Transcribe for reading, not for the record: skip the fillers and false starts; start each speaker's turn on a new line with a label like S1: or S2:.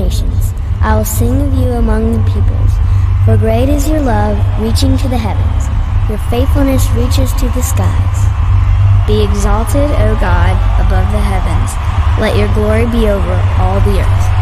S1: nations. I will sing of you among the peoples. For great is your love, reaching to the heavens. Your faithfulness reaches to the skies. Be exalted, O God, above the heavens. Let your glory be over all the earth.